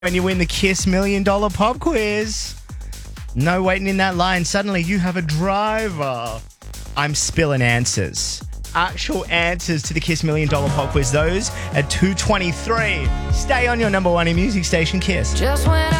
When you win the Kiss $1 Million Pop Quiz. No waiting in that line. Suddenly you have a driver. I'm spilling answers. Actual answers to the Kiss $1 Million Pop Quiz. Those at 2:23. Stay on your number one in music station, Kiss. Just when